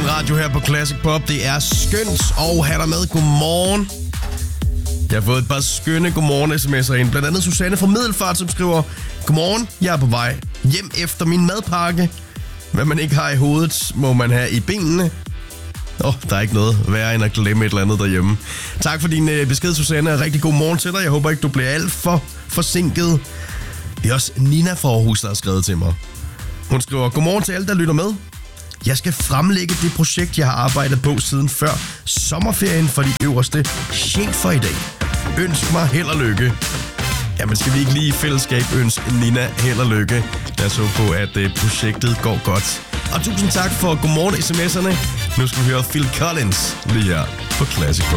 Radio her på Classic Pop. Det er skønt at have dig med. Godmorgen. Jeg har fået et par skønne godmorgen-sms'er ind. Blandt andet Susanne fra Middelfart, som skriver: Godmorgen, jeg er på vej hjem efter min madpakke. Hvad man ikke har i hovedet, må man have i benene. Der er ikke noget værre end at glemme et eller andet derhjemme. Tak for din besked, Susanne. Rigtig god morgen til dig. Jeg håber ikke, du bliver alt for forsinket. Det er også Nina fra Aarhus, der har skrevet til mig. Hun skriver: Godmorgen til alle, der lytter med. Jeg skal fremlægge det projekt, jeg har arbejdet på siden før sommerferien for de øverste chefer i dag. Ønsk mig held og lykke. Jamen, skal vi ikke lige i fællesskab ønske Nina held og lykke? Jeg så på, at projektet går godt. Og tusind tak for godmorgen sms'erne. Nu skal vi høre Phil Collins lige her på Classic Pop.